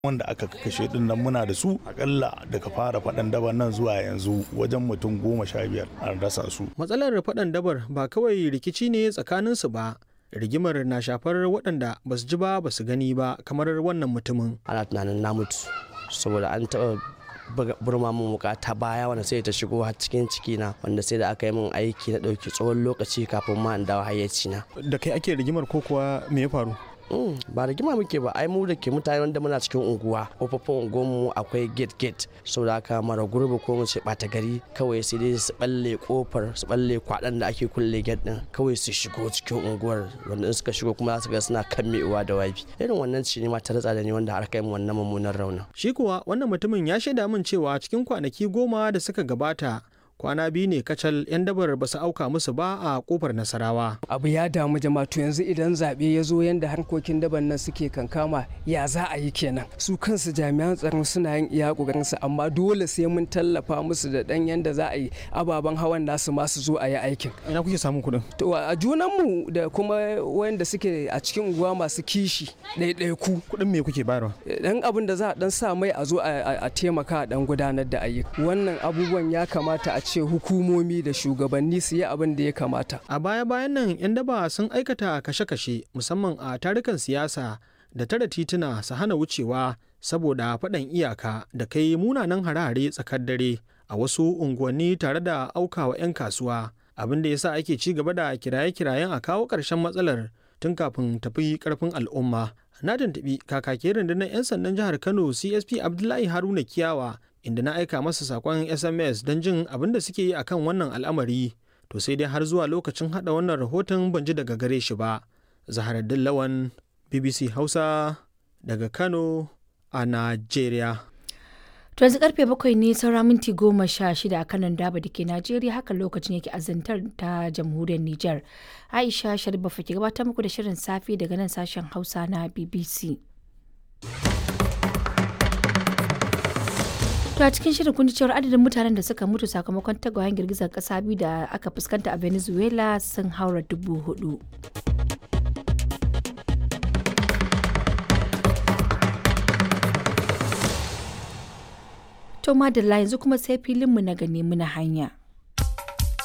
wanda aka kashe din nan muna da su akalla daga fara faɗan dabar nan zuwa yanzu wajen mutum 15 an rasa su. Matsalar faɗan dabar ba kawai rikici ne tsakaninsu ba, rigimar na shafar waɗanda ba su ji ba su gani ba kamar wannan mutumin. Ana tunanin na mutu saboda an taɓa burma min wuka ta baya wanda sai ta shigo har cikin cikina, wanda sai da aka yi min aiki na ɗauki tsawon lokaci kafin ma in dawo hayyacina. Da kai ake rigimar ko kuwa me ya faru? Ba rigima muke ba, ai mu da ke mutane wanda muna cikin unguwa, kofofin unguwarmu akwai gate saboda haka mara gurbi ko mu ce ɓata gari kawai sai dai su balle kofar, su balle kwaɗan da ake kulle gate din kawai su shigo cikin unguwar, wanda in suka shigo kuma za su ga suna kammewa da wabi. Irin wannan ce ne ma ta ratsa da ni wanda har kai mu wannan mummunan raunin. Shi kuwa wannan mutumin ya shaida min cewa cikin kwanaki 10 da suka gabata kwana 2 ne kacal 'yan dabar ba su auka musu ba a kofar Nasarawa. Abu ya damu jama'a, to yanzu idan zaɓe ya zo yanda harkokin daban nan suke kankama ya za a yi kenan. Su kansu jami'an tsaron suna yin iya ƙoƙarinsu, amma dole sai mun tallafa musu da ɗan yanda za a yi ababen hawan nasu masu zo a yi aikin. Ina kuke samun kuɗin? To a junanmu da kuma wanda suke a cikin unguwa masu kishi ɗaiɗaiku. Kuɗin me kuke bayarwa? Dan abin da za a dan sa mai a zo a taimaka a dan gudanar da ayyuka. Wannan abubuwan ya kamata a ce hukumomi da shugabanni su yi abin da ya kamata. A baya-bayan nan 'yan daba sun aikata kashe-kashe musamman a tarukan siyasa da tara tituna su hana wucewa saboda faɗan iyaka da kai munanan hare-hare tsakar dare a wasu unguwanni tare da aukawa 'yan kasuwa, abin da yasa ake ci gaba da kiraye-kirayen a kawo ƙarshen matsalar tun kafin tafi ƙarfin al'umma. Na tuntuɓi kakakin rundunar 'yan sandan jihar Kano CSP Abdullahi Haruna Kiyawa, inda na aika masa sakon SMS don jin abin da suke yi akan wannan al'amari, to sai dai har zuwa lokacin hada wannan rahoton ban ji daga gare shi ba. Zaharaddin Lawan, BBC Hausa daga Kano a Najeriya. To yanzu karfe 7 ne saura minti 16 a kanan daba da ke Najeriya, haka lokacin yake azantar ta jamhuriyar Nijar. Aisha Sharif ke gabatar muku da shirin safe daga nan sashen Hausa na BBC. To a cikin shirin kun ji cewar adadin mutanen da suka mutu sakamakon tagwayen girgizar kasa biyu da aka fuskanta a Venezuela sun haura 4,000. To madalla yanzu kuma sai filinmu na gane muna hanya.